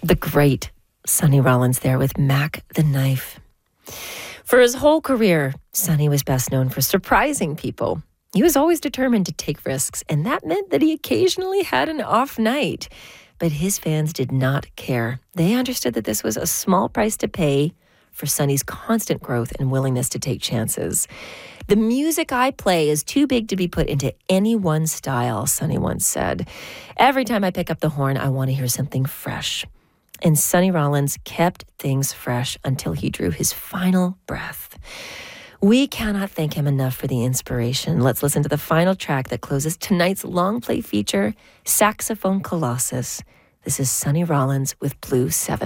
The great Sonny Rollins there with Mac the Knife. For his whole career, Sonny was best known for surprising people. He was always determined to take risks, and that meant that he occasionally had an off night. But his fans did not care. They understood that this was a small price to pay for Sonny's constant growth and willingness to take chances. The music I play is too big to be put into any one style, Sonny once said. Every time I pick up the horn, I want to hear something fresh. And Sonny Rollins kept things fresh until he drew his final breath. We cannot thank him enough for the inspiration. Let's listen to the final track that closes tonight's long play feature, Saxophone Colossus. This is Sonny Rollins with Blue 7.